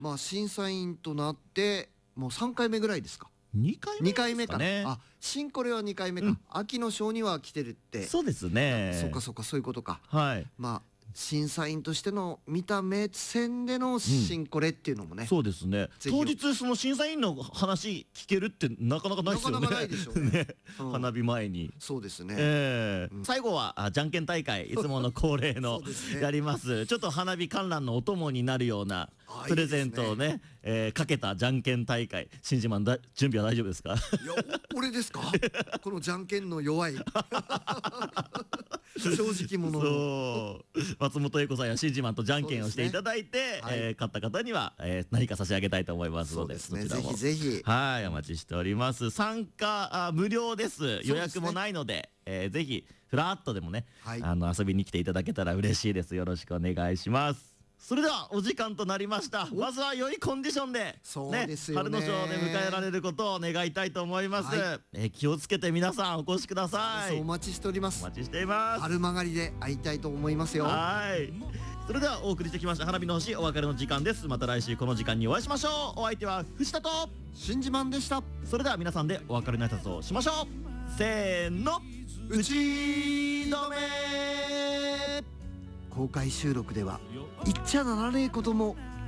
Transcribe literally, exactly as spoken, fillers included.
まあ審査員となってもうさんかいめぐらいですか。 にかいめにかいめかですかね。 あ、新これはにかいめか、 うん秋の賞には来てるって。 そうですね。 そうかそうか、そういうことか。 はい。 まあ審査員としての見た目線での新これっていうのもね、 そうですね。 ぜひ当日その審査員の話聞けるってなかなかないですよね。 なかなかないでしょうねうん花火前に。 そうですね、 ええ最後はあじゃんけん大会、いつもの恒例のそうですねやります。ちょっと花火観覧のお供になるようなあプレゼントをね、えーかけたじゃんけん大会。新島だ準備は大丈夫ですか？ いやお俺ですかこのじゃんけんの弱い正直者のそう松本英子さんや新島とじゃんけんをしていただいて、 はいえー買った方には、えー何か差し上げたいと思いますので、 そうですね、 そちらもぜひぜひはいお待ちしております。参加あ無料です。予約もないので、えーぜひフラッとでもね、 はいあの遊びに来ていただけたら嬉しいです。よろしくお願いします。それではお時間となりました。まずは良いコンディションで、 そうですよね春の賞で迎えられることを願いたいと思います。 はえー気をつけて皆さんお越しください。 お待ちしております。 お待ちしています。 春曲がりで会いたいと思いますよ。 はいそれではお送りしてきました花火の星、お別れの時間です。また来週この時間にお会いしましょう。お相手は藤田と新自慢でした。 それでは皆さんでお別れの挨拶をしましょう。せーの、 打ち止め。 公開収録では言っちゃならねえことも